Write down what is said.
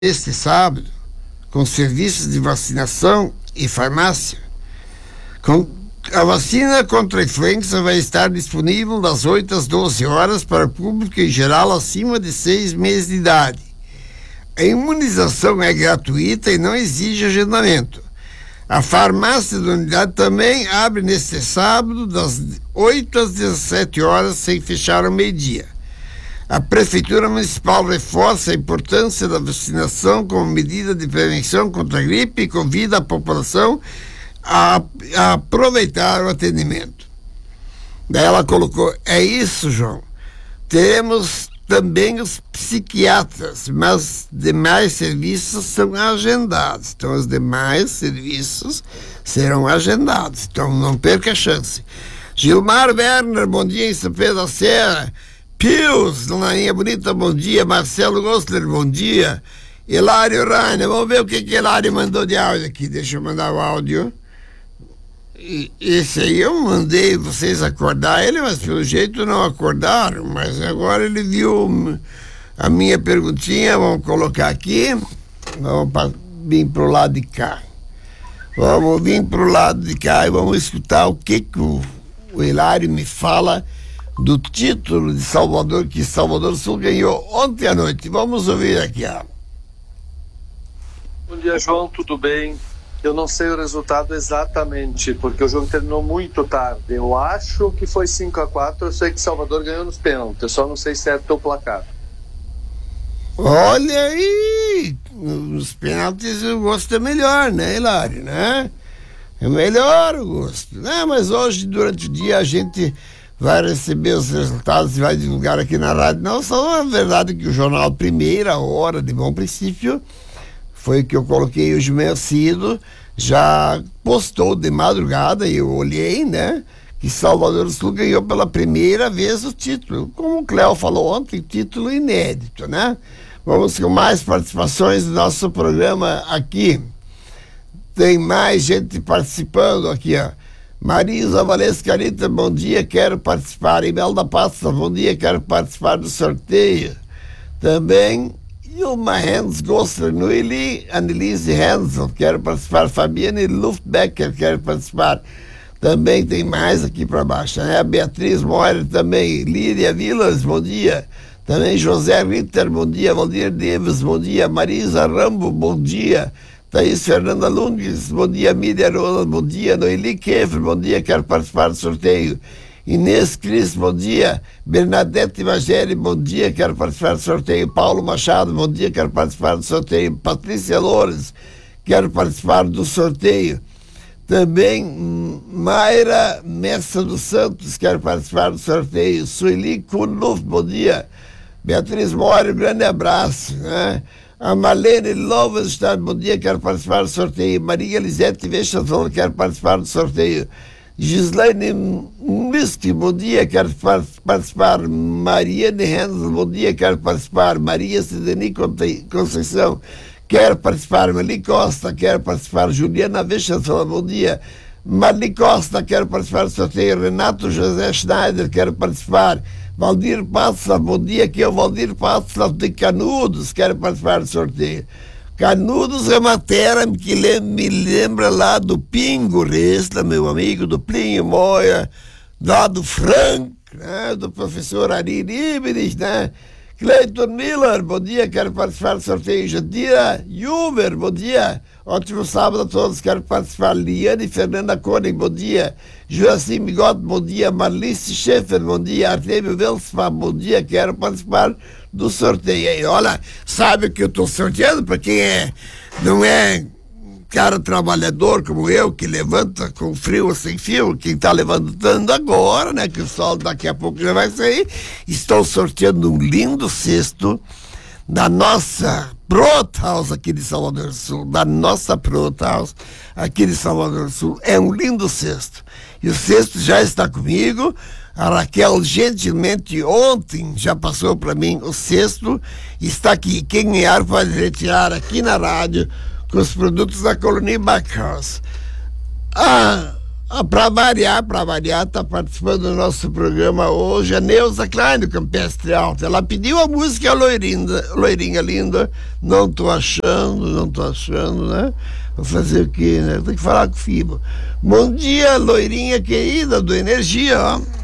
este sábado, com serviços de vacinação e farmácia. A vacina contra a influenza vai estar disponível das 8 às 12 horas para o público em geral acima de 6 meses de idade. A imunização é gratuita e não exige agendamento. A farmácia da unidade também abre neste sábado das 8 às 17 horas sem fechar ao meio-dia. A Prefeitura Municipal reforça a importância da vacinação como medida de prevenção contra a gripe e convida a população a aproveitar o atendimento. Daí ela colocou: é isso, João. Teremos também os psiquiatras, mas demais serviços são agendados. Então, os demais serviços serão agendados. Então, não perca a chance. Gilmar Werner, bom dia em São Pedro da Serra. Pius, Dona Linha Bonita, bom dia. Marcelo Gostler, bom dia. Hilário Rainer, vamos ver o que Hilário mandou de áudio aqui. Deixa eu mandar o áudio. Esse aí eu mandei vocês acordar ele, mas pelo jeito não acordaram. Mas agora ele viu a minha perguntinha. Vamos colocar aqui. Vamos vir pro lado de cá. Vamos vir pro lado de cá e vamos escutar o que o Hilário me fala do título de Salvador, que Salvador Sul ganhou ontem à noite. Vamos ouvir aqui, ó. Bom dia, João, tudo bem? Eu não sei o resultado exatamente, porque o jogo terminou muito tarde. Eu acho que foi 5-4, eu sei que Salvador ganhou nos pênaltis, eu só não sei se é o placar. Olha aí, nos pênaltis o gosto é melhor, né, Hilário, né? É melhor o gosto, né? Mas hoje, durante o dia, a gente vai receber os resultados e vai divulgar aqui na rádio. Não, só a verdade que o jornal Primeira Hora, de Bom Princípio, foi o que eu coloquei hoje meio cedo, já postou de madrugada, e eu olhei, né, que Salvador do Sul ganhou pela primeira vez o título. Como o Cléo falou ontem, título inédito, né? Vamos com mais participações do nosso programa aqui. Tem mais gente participando aqui, ó. Marisa Valescarita, bom dia, quero participar. Imelda Passa, bom dia, quero participar do sorteio. Também Ilma Hans Gosler Nuili, Annelise Hensel, quero participar. Fabiane Luftbecker, quero participar. Também tem mais aqui para baixo, né? Beatriz Moira também. Líria Vilas, bom dia. Também José Ritter, bom dia. Valdir Deves, bom dia. Marisa Rambo, bom dia. Thaís Fernanda Lundes, bom dia. Miriam Roland, bom dia. Noeli Keffer, bom dia, quero participar do sorteio. Inês Cris, bom dia. Bernadette Mageri, bom dia, quero participar do sorteio. Paulo Machado, bom dia, quero participar do sorteio. Patrícia Loures, quero participar do sorteio. Também Mayra Messa dos Santos, quero participar do sorteio. Sueli Kunluf, bom dia. Beatriz Mori, grande abraço, né? A Marlene Lovenstein, bom dia, quero participar do sorteio. Maria Elisete Vechatão, quero participar do sorteio. Gislaine Miski, bom dia, quero participar. Mariane Hensel, bom dia, quero participar. Maria Sideni Conceição, quero participar. Marli Costa, quero participar. Juliana Vechatão, bom dia. Marli Costa, quero participar do sorteio. Renato José Schneider, quero participar. Valdir Passa, bom dia, aqui é o Valdir Passa de Canudos, quero participar do sorteio. Canudos é uma terra que me lembra lá do Pingo Resta, meu amigo, do Plinio Moya, lá do Frank, né, do professor Ari Riberis, né? Cleiton Miller, bom dia, quero participar do sorteio. Jandira Juver, bom dia. Ótimo sábado a todos, quero participar. Liane Fernanda Koenig, bom dia. Joacim Bigot, bom dia. Marlice Schaeffer, bom dia. Artemio Velspa, bom dia, quero participar do sorteio. Aí, olha, sabe o que eu estou sorteando? Para quem não é cara trabalhador como eu, que levanta com frio ou sem fio, quem está levantando agora, né, que o sol daqui a pouco já vai sair, estou sorteando um lindo cesto da nossa Prot House aqui de Salvador do Sul, da nossa Prot House aqui de Salvador do Sul. É um lindo cesto. E o cesto já está comigo. A Raquel gentilmente ontem já passou para mim o cesto. Está aqui. Quem ganhar pode retirar aqui na rádio com os produtos da Colony Backhouse. Para variar, está participando do nosso programa hoje a Neuza Klein, do Campestre Alto. Ela pediu a música Loirinha Linda, não tô achando, né? Vou fazer o quê, né? Tem que falar com o Fibo. Bom dia, loirinha querida do Energia, ó.